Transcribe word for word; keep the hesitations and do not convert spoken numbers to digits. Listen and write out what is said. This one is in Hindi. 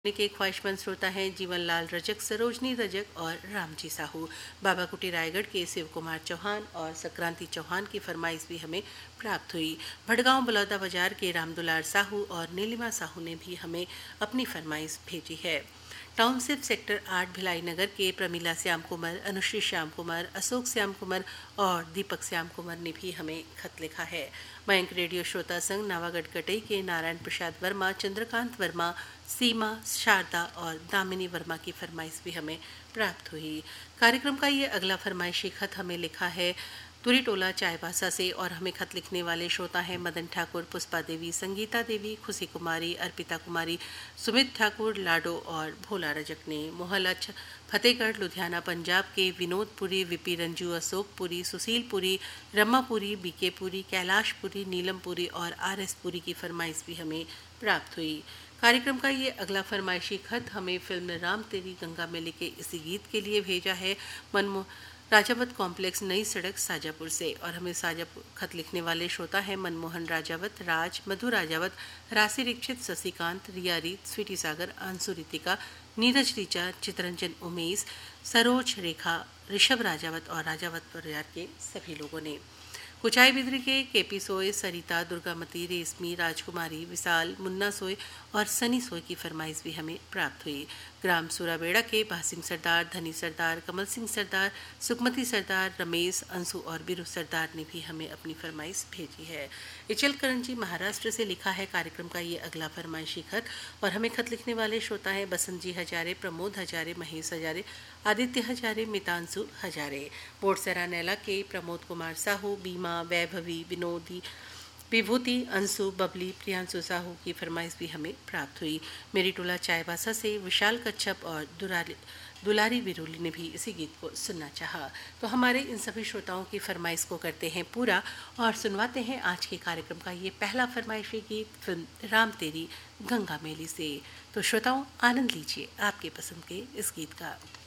के ख्वाहिशमंद श्रोता हैं जीवन लाल रजक, सरोजनी रजक और रामजी साहू। बाबा कुटी रायगढ़ के शिव कुमार चौहान और संक्रांति चौहान की फरमाइश भी हमें प्राप्त हुई। भड़गांव बलौदा बाजार के रामदुलार साहू और नीलिमा साहू ने भी हमें अपनी फरमाइश भेजी है। टाउनशिप सेक्टर आठ भिलाई नगर के प्रमीला श्याम कुमार, अनुश्री श्याम कुमार, अशोक श्याम कुमार और दीपक श्याम कुमार ने भी हमें खत लिखा है। मयंक रेडियो श्रोता संघ नावागढ़ कटई के नारायण प्रसाद वर्मा, चंद्रकांत वर्मा, सीमा, शारदा और दामिनी वर्मा की फरमाइश भी हमें प्राप्त हुई। कार्यक्रम का ये अगला फरमाइशी खत हमें लिखा है तुरी टोला चायबासा से और हमें खत लिखने वाले श्रोता हैं मदन ठाकुर, पुष्पा देवी, संगीता देवी, खुशी कुमारी, अर्पिता कुमारी, सुमित ठाकुर, लाडो और भोला रजक ने। मोहल्ला फतेहगढ़ लुधियाना पंजाब के विनोदपुरी, विपी रंजू, अशोकपुरी, सुशीलपुरी, रमापुरी, बीकेपुरी, कैलाशपुरी, नीलमपुरी और आर एस पुरी की फरमाइश भी हमें प्राप्त हुई। कार्यक्रम का ये अगला फरमाइशी खत हमें फिल्म राम तेरी गंगा मेले के इसी गीत के लिए भेजा है मनमो राजावत कॉम्प्लेक्स, नई सड़क, साजापुर से और हमें साजापुर खत लिखने वाले श्रोता हैं मनमोहन राजावत, राज, मधु राजावत, राशि दीक्षित, शशिकांत, रिया रीत, स्वीटी सागर, आंसू रितिका, नीरज रीचा, चितरंजन उमेश, सरोज रेखा, ऋषभ राजावत और राजावत परिवार के सभी लोगों ने। कुचाई बिदरी के केपी सोय, सरिता, दुर्गामती, रेशमी, राजकुमारी, विशाल, मुन्ना सोय और सनी सोय की फरमाइश भी हमें प्राप्त हुई। ग्राम सूराबेड़ा के भासिंह सरदार, धनी सरदार, कमल सिंह सरदार, सुकमती सरदार, रमेश, अंशु और बीरू सरदार ने भी हमें अपनी फरमाइश भेजी है। इचल करंजी महाराष्ट्र से लिखा है कार्यक्रम का ये अगला फरमाइशी खत और हमें खत लिखने वाले श्रोता हैं बसंत जी हजारे, प्रमोद हजारे, महेश हजारे, आदित्य हजारे, मितांशु हजारे। बोटसरा नैला के प्रमोद कुमार साहू, बीमा, वैभवी, विनोदी, विभूति, अंशु, बबली, प्रियांशु साहू की फरमाइश भी हमें प्राप्त हुई। मेरी टोला चायबासा से विशाल कच्छप और दुराली दुलारी बिरोली ने भी इसी गीत को सुनना चाहा। तो हमारे इन सभी श्रोताओं की फरमाइश को करते हैं पूरा और सुनवाते हैं आज के कार्यक्रम का ये पहला फरमाइशी गीत फिल्म राम तेरी गंगा मेली से। तो श्रोताओं, आनंद लीजिए आपके पसंद के इस गीत का।